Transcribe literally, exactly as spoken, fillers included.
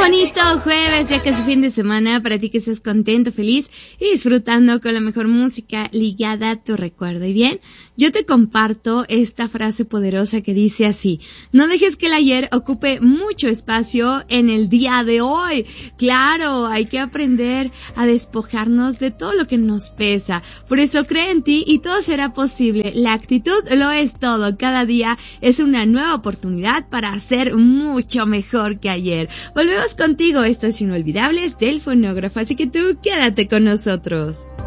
bonito jueves, ya que es fin de semana, para ti que estés contento, feliz y disfrutando con la mejor música ligada a tu recuerdo. Y bien, yo te comparto esta frase poderosa que dice así: no dejes que el ayer ocupe mucho espacio en el día de hoy. Claro, hay que aprender a despojarnos de todo lo que nos pesa. Por eso cree en ti y todo será posible. La actitud lo es todo. Cada día es una nueva oportunidad para hacer mucho mejor que ayer. Volvemos contigo. Esto es Inolvidables del Fonógrafo, así que tú quédate con nosotros.